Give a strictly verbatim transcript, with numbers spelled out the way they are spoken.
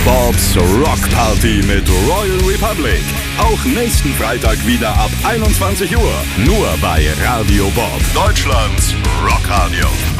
Bobs Rock Party mit Royal Republic. Auch nächsten Freitag wieder ab einundzwanzig Uhr. Nur bei Radio Bob, Deutschlands Rockradio.